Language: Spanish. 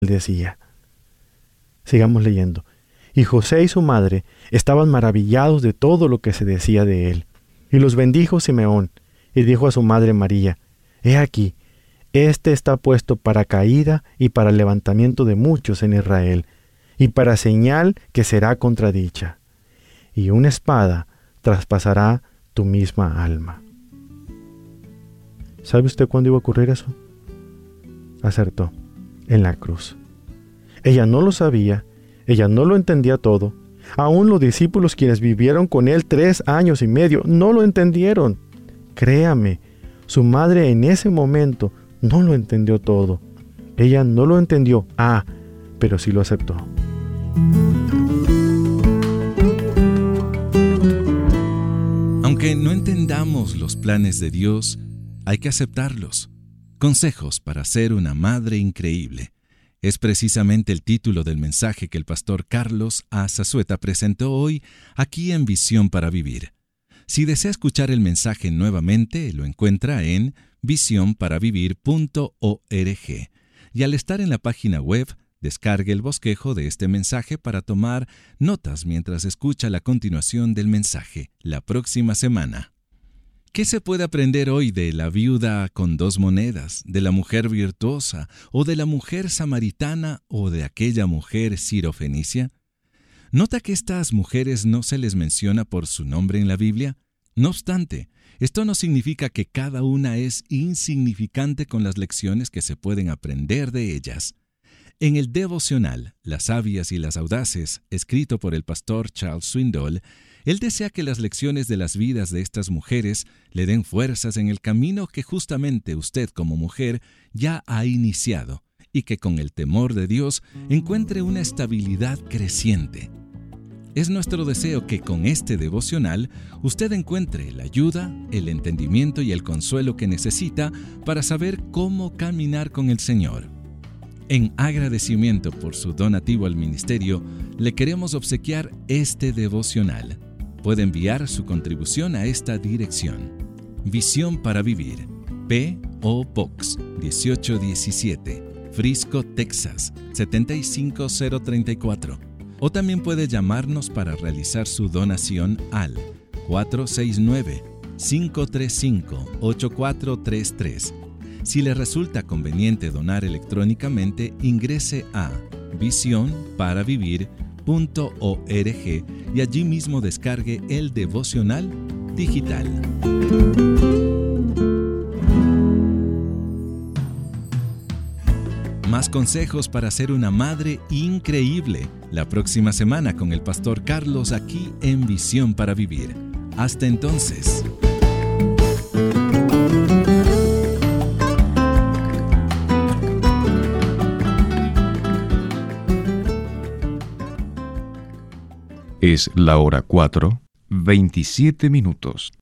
decía. Sigamos leyendo. Y José y su madre estaban maravillados de todo lo que se decía de él. Y los bendijo Simeón, y dijo a su madre María: He aquí, este está puesto para caída y para levantamiento de muchos en Israel, y para señal que será contradicha. Y una espada traspasará tu misma alma. ¿Sabe usted cuándo iba a ocurrir eso? Acertó, en la cruz. Ella no lo sabía, ella no lo entendía todo. Aún los discípulos, quienes vivieron con él 3 años y medio, no lo entendieron. Créame, su madre en ese momento no lo entendió todo. Ella no lo entendió, pero sí lo aceptó. Aunque no entendamos los planes de Dios, hay que aceptarlos. Consejos para ser una madre increíble. Es precisamente el título del mensaje que el pastor Carlos A. Zazueta presentó hoy aquí en Visión para Vivir. Si desea escuchar el mensaje nuevamente, lo encuentra en visionparavivir.org. Y al estar en la página web, descargue el bosquejo de este mensaje para tomar notas mientras escucha la continuación del mensaje la próxima semana. ¿Qué se puede aprender hoy de la viuda con 2 monedas, de la mujer virtuosa, o de la mujer samaritana, o de aquella mujer sirofenicia? ¿Nota que estas mujeres no se les menciona por su nombre en la Biblia? No obstante, esto no significa que cada una es insignificante con las lecciones que se pueden aprender de ellas. En el devocional Las sabias y las audaces, escrito por el pastor Charles Swindoll, él desea que las lecciones de las vidas de estas mujeres le den fuerzas en el camino que justamente usted como mujer ya ha iniciado, y que con el temor de Dios encuentre una estabilidad creciente. Es nuestro deseo que con este devocional usted encuentre la ayuda, el entendimiento y el consuelo que necesita para saber cómo caminar con el Señor. En agradecimiento por su donativo al ministerio, le queremos obsequiar este devocional. Puede enviar su contribución a esta dirección. Visión para Vivir, P.O. Box 1817, Frisco, Texas 75034. O también puede llamarnos para realizar su donación al 469-535-8433. Si le resulta conveniente donar electrónicamente, ingrese a visionparavivir.org y allí mismo descargue el devocional digital. Más consejos para ser una madre increíble la próxima semana con el pastor Carlos aquí en Visión para Vivir. Hasta entonces. Es la hora 4:27.